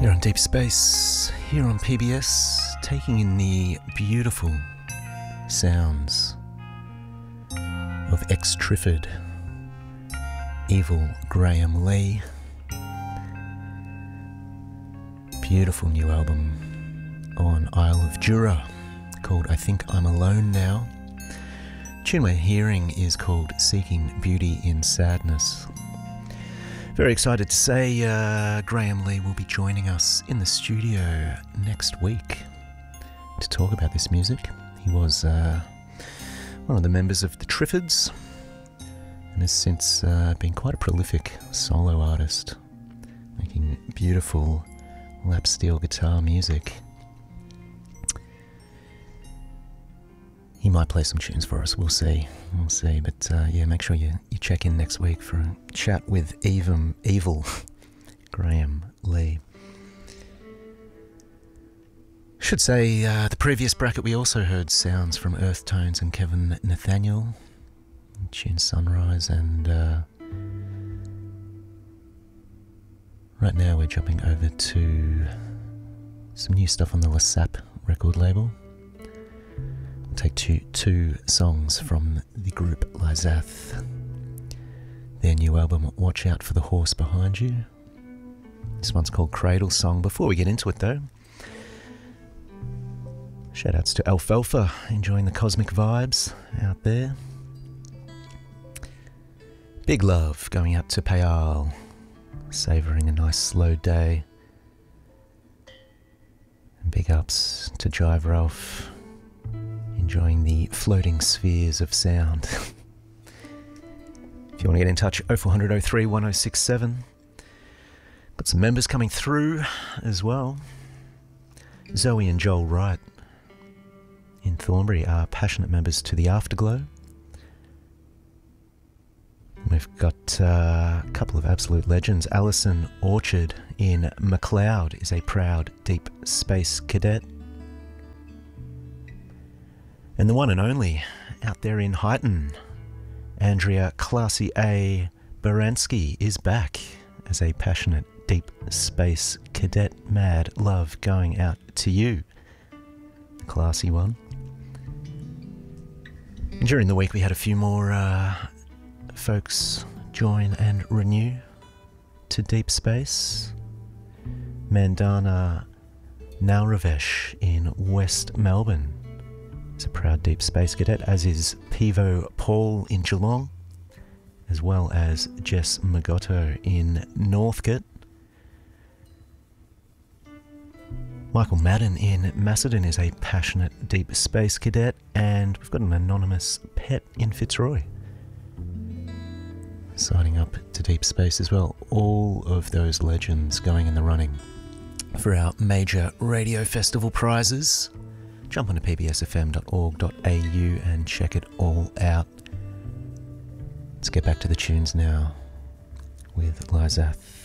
You're on Deep Space, here on PBS, taking in the beautiful sounds of X Triffid, Evil Graham Lee. Beautiful new album on Isle of Jura called I Think I'm Alone Now. The tune we're hearing is called Seeking Beauty in Sadness. Very excited to say Graham Lee will be joining us in the studio next week to talk about this music. He was one of the members of the Triffids and has since been quite a prolific solo artist, making beautiful lap steel guitar music. He might play some tunes for us, we'll see. But yeah, make sure you check in next week for a chat with Evil Graham Lee. Should say, the previous bracket we also heard sounds from Earth Tones and Kevin Nathaniel, tune Sunrise, and right now we're jumping over to some new stuff on the Lasap record label. Take two songs from the group Lysath. Their new album, Watch Out for the Horse Behind You. This one's called Cradle Song. Before we get into it though, shout outs to Alfalfa, enjoying the cosmic vibes out there. Big love going out to Payal, savouring a nice slow day. And big ups to Jive Ralph, enjoying the floating spheres of sound. If you want to get in touch, 0400 03 1067. Got some members coming through as well. Zoe and Joel Wright in Thornbury are passionate members to the Afterglow. We've got a couple of absolute legends. Alison Orchard in McLeod is a proud Deep Space cadet. And the one and only out there in Highton, Andrea Classy A. Baranski is back as a passionate Deep Space cadet. Mad love going out to you, classy one. And during the week we had a few more folks join and renew to Deep Space. Mandana Nauravesh in West Melbourne is a proud Deep Space cadet, as is Pivo Paul in Geelong, as well as Jess Magotto in Northcote. Michael Madden in Macedon is a passionate Deep Space cadet, and we've got an anonymous pet in Fitzroy signing up to Deep Space as well. All of those legends going in the running for our major radio festival prizes. Jump onto pbsfm.org.au and check it all out. Let's get back to the tunes now with Lysath.